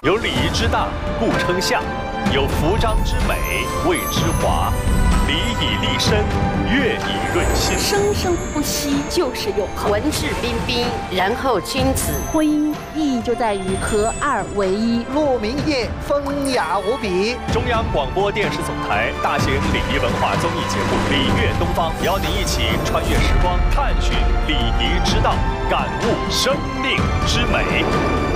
有礼仪之大，故称相；有服装之美，谓之华。礼以立身，乐以润心。 生生不息就是永恒。 文质彬彬，然后君子。 婚姻意义就在于合二为一。 鹿鸣夜，风雅无比。 中央广播电视总台大型礼仪文化综艺节目《礼乐东方》，邀您一起穿越时光，探寻礼仪之道，感悟生命之美。